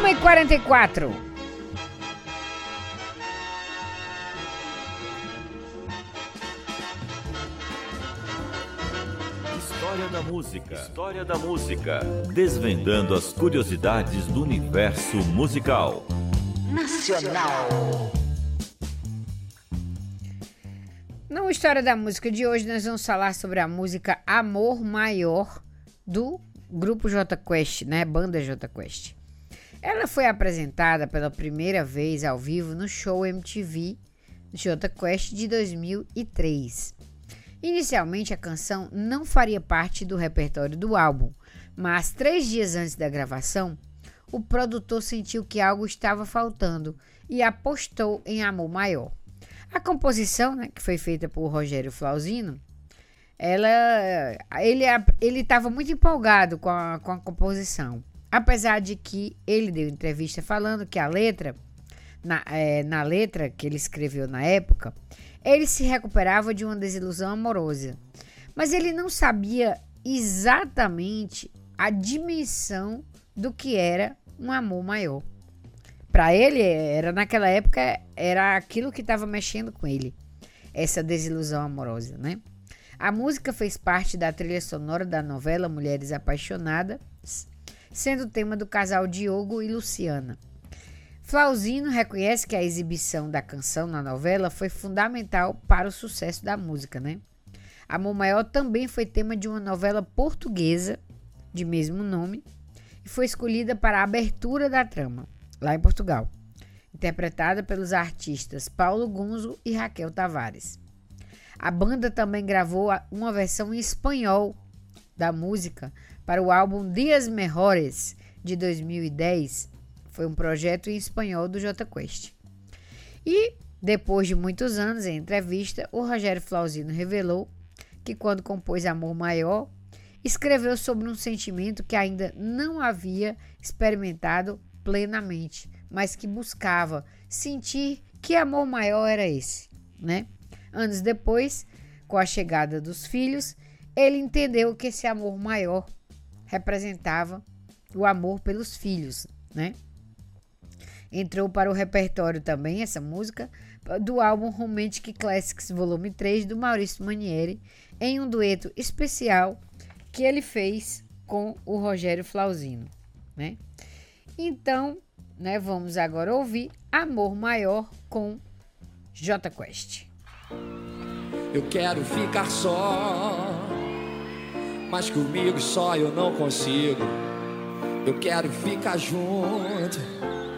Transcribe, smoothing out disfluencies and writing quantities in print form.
1h44. História da música. História da música. Desvendando as curiosidades do universo musical. Nacional. Na História da Música de hoje, nós vamos falar sobre a música Amor Maior do grupo Jota Quest, né? Banda Jota Quest. Ela foi apresentada pela primeira vez ao vivo no show MTV Jota Quest de 2003. Inicialmente, a canção não faria parte do repertório do álbum, mas 3 dias antes da gravação, o produtor sentiu que algo estava faltando e apostou em Amor Maior. A composição, né, que foi feita por Rogério Flauzino, ele estava muito empolgado com a composição. Apesar de que ele deu entrevista falando que a letra, na letra que ele escreveu na época, ele se recuperava de uma desilusão amorosa. Mas ele não sabia exatamente a dimensão do que era um amor maior. Para ele, naquela época, era aquilo que estava mexendo com ele, essa desilusão amorosa, né? A música fez parte da trilha sonora da novela Mulheres Apaixonadas, sendo o tema do casal Diogo e Luciana. Flauzino reconhece que a exibição da canção na novela foi fundamental para o sucesso da música, né? Amor Maior também foi tema de uma novela portuguesa de mesmo nome e foi escolhida para a abertura da trama, lá em Portugal, interpretada pelos artistas Paulo Gonzo e Raquel Tavares. A banda também gravou uma versão em espanhol da música para o álbum Dias Mejores, de 2010. Foi um projeto em espanhol do Jota Quest. E, depois de muitos anos, em entrevista, o Rogério Flauzino revelou que quando compôs Amor Maior, escreveu sobre um sentimento que ainda não havia experimentado plenamente, mas que buscava sentir que amor maior era esse, né? Anos depois, com a chegada dos filhos, ele entendeu que esse amor maior representava o amor pelos filhos, né? Entrou para o repertório também essa música do álbum Romantic Classics Volume 3 do Maurício Manieri, em um dueto especial que ele fez com o Rogério Flauzino, né? Então, né, vamos agora ouvir Amor Maior com Jota Quest. Eu quero ficar só, mas comigo só eu não consigo. Eu quero ficar junto,